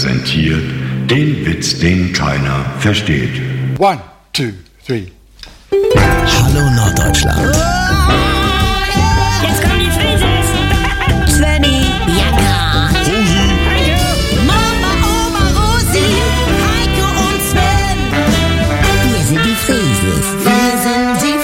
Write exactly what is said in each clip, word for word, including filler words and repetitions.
präsentiert den Witz, den keiner versteht. One, two, three. Hallo Norddeutschland. Jetzt kommen die Frises! Svenny, Jaka, Rosi, Mama, Oma, Rosi, Heiko und Sven. Wir sind die Frises. Wir sind die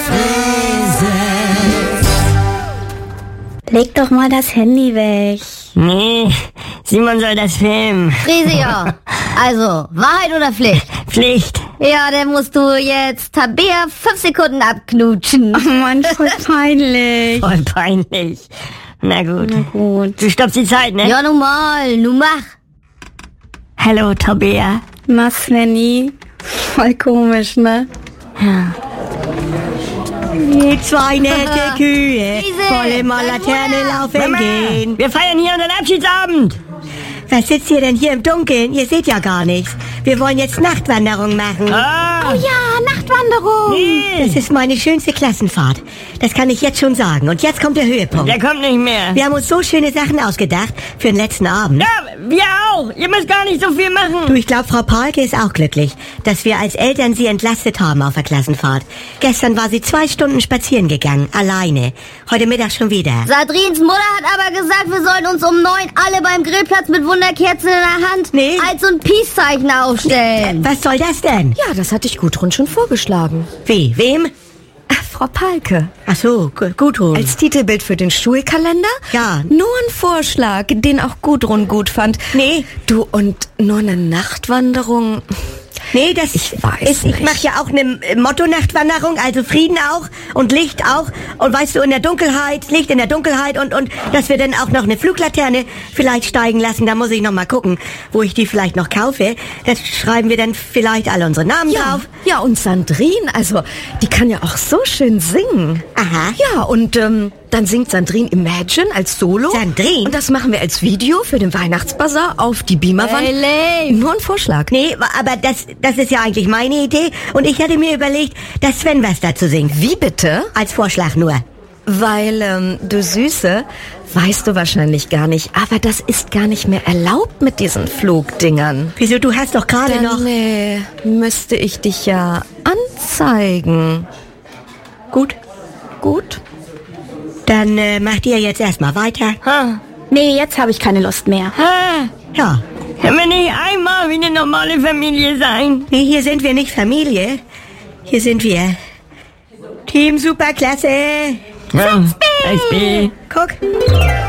Frises. Leg doch mal das Handy weg. Nee, Simon soll das filmen. Friese, ja. Also, Wahrheit oder Pflicht? Pflicht. Ja, dann musst du jetzt Tabea fünf Sekunden abknutschen. Oh Mann, voll peinlich. Voll peinlich. Na gut. Na gut. Du stoppst die Zeit, ne? Ja, nun mal, nun mach. Hallo, Tabea. Na, Svenny, voll komisch, ne? Die zwei nette Kühe Diese, voll im meine Laterne Mutter. laufen gehen. Wir feiern hier unseren Abschiedsabend. Was sitzt ihr denn hier im Dunkeln? Ihr seht ja gar nichts. Wir wollen jetzt Nachtwanderung machen. Oh ja, Nachtwanderung. Nee. Das ist meine schönste Klassenfahrt. Das kann ich jetzt schon sagen. Und jetzt kommt der Höhepunkt. Der kommt nicht mehr. Wir haben uns so schöne Sachen ausgedacht für den letzten Abend. Ja, wir auch. Ihr müsst gar nicht so viel machen. Du, ich glaube, Frau Pahlke ist auch glücklich, dass wir als Eltern sie entlastet haben auf der Klassenfahrt. Gestern war sie zwei Stunden spazieren gegangen, alleine. Heute Mittag schon wieder. Sadrins Mutter hat aber gesagt, wir sollen uns um neun alle beim Grillplatz mit Wunderkerzen in der Hand Nee. als so ein Peace-Zeichen aufstellen. Was soll das denn? Ja, das hatte ich Gudrun schon vorgeschlagen. Wie? Wem? Frau Pahlke. Ach so, gu- Gudrun. Als Titelbild für den Schulkalender? Ja. Nur ein Vorschlag, den auch Gudrun gut fand. Nee. Du, und nur eine Nachtwanderung? Nee, das Ich weiß ist, ich nicht. mache ja auch eine Motto-Nachtwanderung, also Frieden auch und Licht auch. Und weißt du, in der Dunkelheit, Licht in der Dunkelheit und, und dass wir dann auch noch eine Fluglaterne vielleicht steigen lassen. Da muss ich noch mal gucken, wo ich die vielleicht noch kaufe. Das schreiben wir dann vielleicht alle unsere Namen Ja, drauf. ja, und Sandrine, also, die kann ja auch so schön singen. Aha. Ja, und ähm, dann singt Sandrine Imagine als Solo. Sandrine? Und das machen wir als Video für den Weihnachtsbazar auf die Beamerwand. Hey, Nur ein Vorschlag. Nee, aber das, das ist ja eigentlich meine Idee. Und ich hatte mir überlegt, dass Sven was dazu singt. Wie bitte? Als Vorschlag nur. Weil, ähm, du Süße, weißt du wahrscheinlich gar nicht, aber das ist gar nicht mehr erlaubt mit diesen Flugdingern. Wieso, du hast doch gerade Dann, noch... nee, müsste ich dich ja anzeigen. Gut, Gut? dann äh, macht ihr jetzt erstmal weiter. Ha, Nee, jetzt habe ich keine Lust mehr. ha. Ja. Können wir nicht einmal wie eine normale Familie sein? Nee, hier sind wir nicht Familie. Hier sind wir Team Superklasse. Ja, S B. Guck.